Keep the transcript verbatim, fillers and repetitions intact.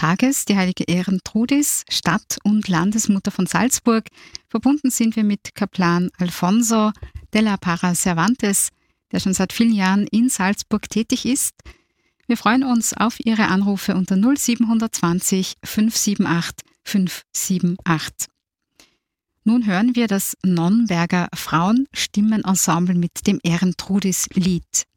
Tages, die heilige Ehrentrudis, Stadt- und Landesmutter von Salzburg. Verbunden sind wir mit Kaplan Alfonso de la Parra Cervantes, der schon seit vielen Jahren in Salzburg tätig ist. Wir freuen uns auf Ihre Anrufe unter null sieben zwei null fünf sieben acht fünf sieben acht. Nun hören wir das Nonnberger Frauenstimmenensemble mit dem Ehrentrudis-Lied.